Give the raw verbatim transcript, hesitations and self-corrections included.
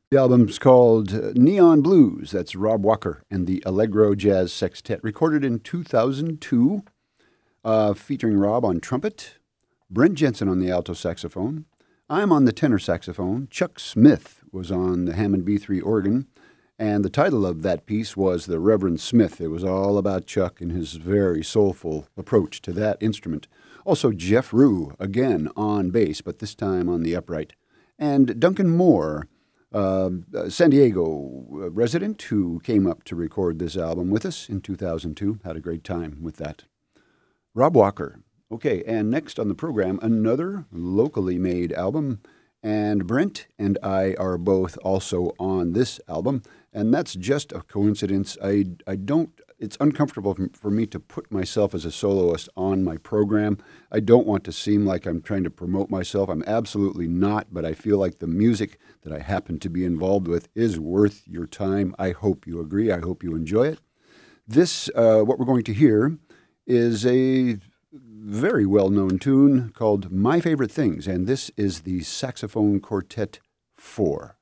The album's called uh, Neon Blues. That's Rob Walker and the Allegro Jazz Sextet, recorded in two thousand two, uh, featuring Rob on trumpet, Brent Jensen on the alto saxophone. I'm on the tenor saxophone. Chuck Smith was on the Hammond B three organ. And the title of that piece was The Reverend Smith. It was all about Chuck and his very soulful approach to that instrument. Also, Jeff Rue, again on bass, but this time on the upright. And Duncan Moore, uh, a San Diego resident who came up to record this album with us in two thousand two. Had a great time with that. Rob Walker. Okay, and next on the program, another locally made album. And Brent and I are both also on this album, and that's just a coincidence. I, I don't, it's uncomfortable for me to put myself as a soloist on my program. I don't want to seem like I'm trying to promote myself. I'm absolutely not, but I feel like the music that I happen to be involved with is worth your time. I hope you agree. I hope you enjoy it. This, uh, what we're going to hear, is a very well-known tune called My Favorite Things, and this is the Saxophone Quartet four.